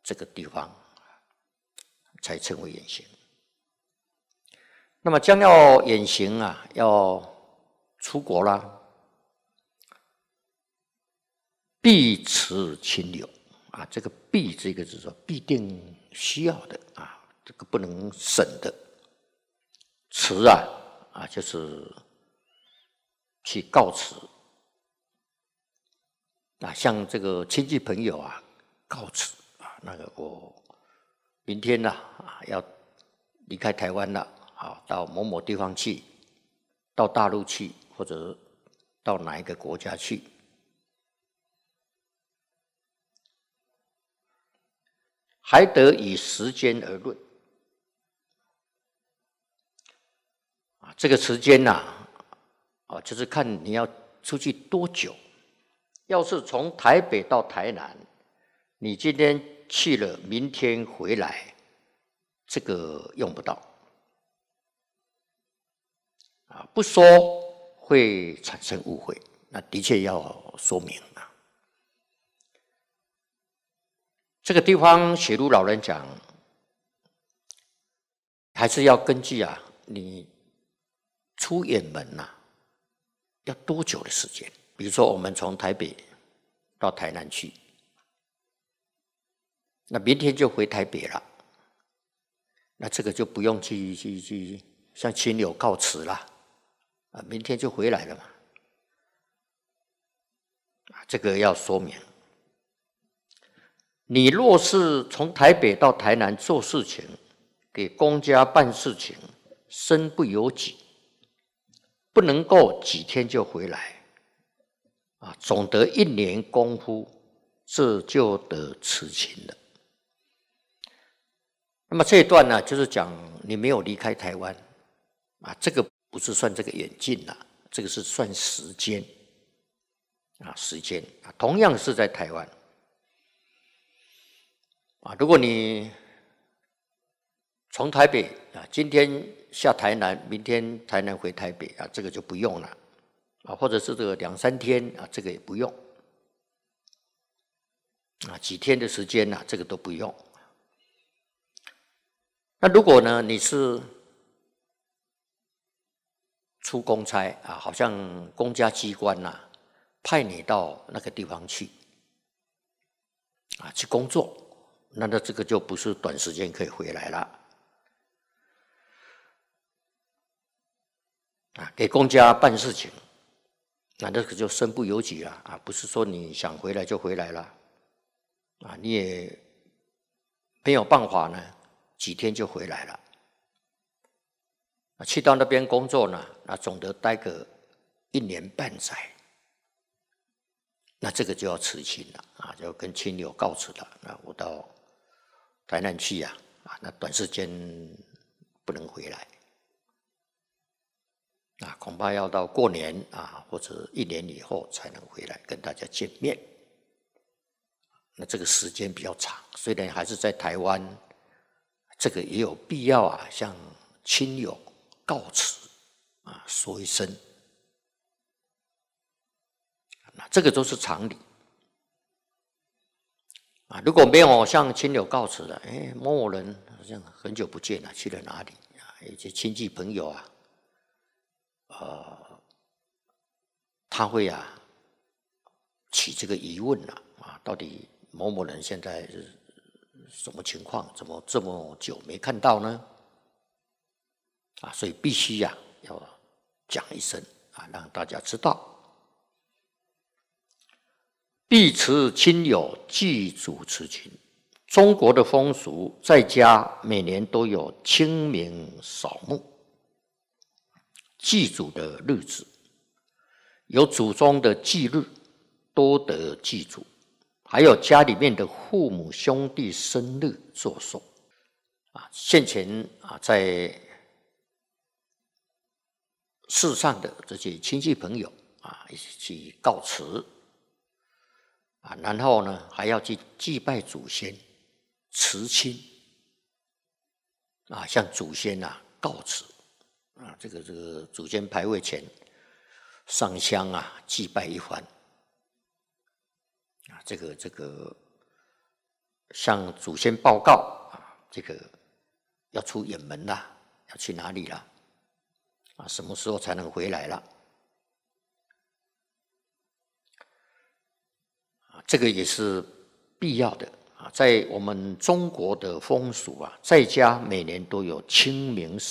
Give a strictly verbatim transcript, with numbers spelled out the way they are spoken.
这个地方才称为远行。那么将要远行啊，要出国啦，必持亲友啊，这个必这个字说必定需要的啊，这个不能省的。辞啊啊，就是去告辞啊，像这个亲戚朋友啊告辞啊，那个我明天呢 啊, 啊要离开台湾了啊，到某某地方去，到大陆去，或者到哪一个国家去。还得以时间而论啊，这个时间呐 啊, 啊，就是看你要出去多久。要是从台北到台南，你今天去了，明天回来，这个用不到啊，不说会产生误会，那的确要说明啊。这个地方写入老人讲，还是要根据啊，你出远门呐、啊，要多久的时间？比如说，我们从台北到台南去，那明天就回台北了，那这个就不用去去去向亲友告辞了，啊，明天就回来了嘛。这个要说明，你若是从台北到台南做事情，给公家办事情，身不由己，不能够几天就回来，啊，总得一年功夫，这就得辞亲了。那么这一段呢，就是讲你没有离开台湾，啊，这个不是算这个远近啦，这个是算时间，啊，时间啊，同样是在台湾，啊，如果你从台北啊，今天下台南，明天台南回台北啊，这个就不用了，啊，或者是这个两三天啊，这个也不用，啊，几天的时间啊，这个都不用。那如果呢，你是出公差啊，好像公家机关呐、啊，派你到那个地方去啊，去工作，那那这个就不是短时间可以回来了啊，给公家办事情，那这个就身不由己了啊，不是说你想回来就回来了啊，你也没有办法呢，几天就回来了。去到那边工作呢，那总得待个一年半载，那这个就要辞亲了啊，就跟亲友告辞了。那我到台南去呀、啊，啊，那短时间不能回来，啊，恐怕要到过年啊，或者一年以后才能回来跟大家见面。那这个时间比较长，虽然还是在台湾，这个也有必要啊，向亲友告辞啊，说一声，那这个都是常理啊。如果没有向亲友告辞了，哎，某某人好像很久不见了，去了哪里啊？一些亲戚朋友啊，呃，他会啊起这个疑问了啊，到底某某人现在是什么情况？怎么这么久没看到呢？啊，所以必须呀、啊、要讲一声啊，让大家知道。必持亲友，祭祖辞亲。中国的风俗，在家每年都有清明扫墓、祭祖的日子，有祖宗的忌日，多得祭祖，还有家里面的父母兄弟生日作寿。啊，现前啊，在世上的这些亲戚朋友啊，一起去告辞啊，然后呢，还要去祭拜祖先、辞亲啊，向祖先啊告辞啊，这个这个祖先牌位前上香啊，祭拜一番啊，这个这个向祖先报告啊，这个要出远门啦，要去哪里啦？啊，什么时候才能回来了？啊，这个也是必要的啊，在我们中国的风俗啊，在家每年都有清明